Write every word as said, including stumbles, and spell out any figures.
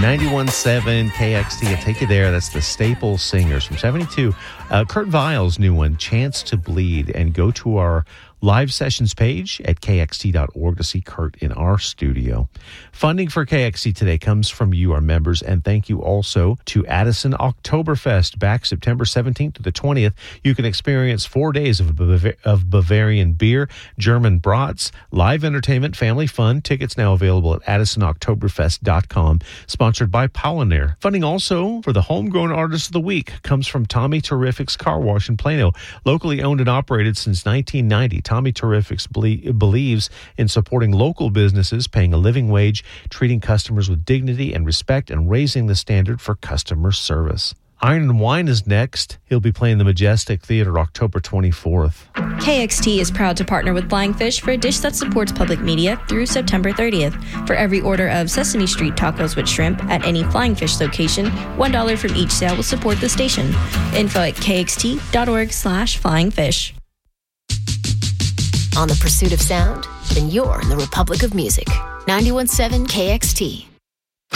ninety-one point seven K X T. I'll take you there. That's the Staple Singers from seventy-two. Uh, Kurt Vile's new one, Chance to Bleed. And go to our live sessions page at K X T dot org to see Kurt in our studio. Funding for K X T today comes from you, our members, and thank you also to Addison Oktoberfest back September seventeenth to the twentieth. You can experience four days of, Bav- of Bavarian beer, German brats, live entertainment, family fun. Tickets now available at addison oktoberfest dot com, sponsored by Paulinair. Funding also for the Homegrown Artist of the Week comes from Tommy Terrific's Car Wash in Plano, locally owned and operated since nineteen ninety. Tommy Terrifics belie- believes in supporting local businesses, paying a living wage, treating customers with dignity and respect, and raising the standard for customer service. Iron and Wine is next. He'll be playing the Majestic Theater October twenty-fourth. K X T is proud to partner with Flying Fish for a dish that supports public media through September thirtieth. For every order of Sesame Street tacos with shrimp at any Flying Fish location, one dollar from each sale will support the station. Info at K X T dot org slash flying fish. On the pursuit of sound? Then you're in the Republic of Music. ninety-one point seven K X T.